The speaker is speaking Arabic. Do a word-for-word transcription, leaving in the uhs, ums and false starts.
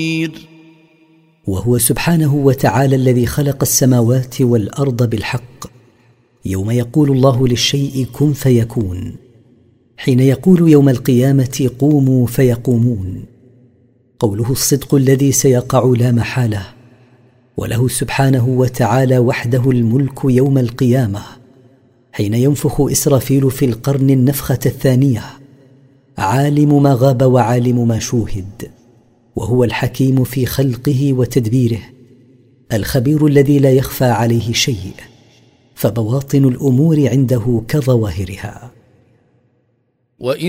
وهو سبحانه وتعالى الذي خلق السماوات والأرض بالحق، يوم يقول الله للشيء كن فيكون، حين يقول يوم القيامة قوموا فيقومون. قوله الصدق الذي سيقع لا محالة، وله سبحانه وتعالى وحده الملك يوم القيامة، حين ينفخ إسرافيل في القرن النفخة الثانية، عالم ما غاب وعالم ما شوهد، وهو الحكيم في خلقه وتدبيره، الخبير الذي لا يخفى عليه شيء، فبواطن الأمور عنده كظواهرها. وإذ